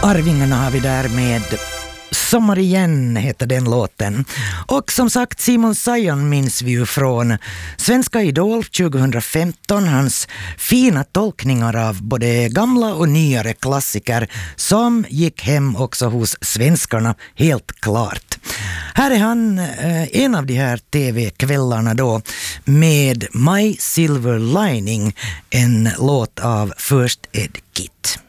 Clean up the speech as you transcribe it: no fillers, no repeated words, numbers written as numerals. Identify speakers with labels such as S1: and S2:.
S1: Arvingarna har vi där med Sommar igen heter den låten. Och som sagt, Simon Sayon minns vi ju från Svenska Idol 2015. Hans fina tolkningar av både gamla och nyare klassiker som gick hem också hos svenskarna, helt klart. Här är han, en av de här tv-kvällarna då, med My Silver Lining, en låt av First Aid Kit.